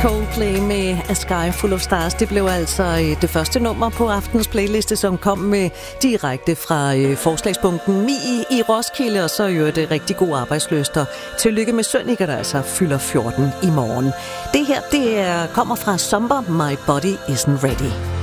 Coldplay med A Sky Full of Stars. Det blev altså det første nummer på aftens playliste, som kom med direkte fra forslagspunkten Mi i Roskilde, og så jo det rigtig god arbejdsløst. Og tillykke med Sønneke, der altså fylder 14 i morgen. Det her, kommer fra Zomber, My Body Isn't Ready.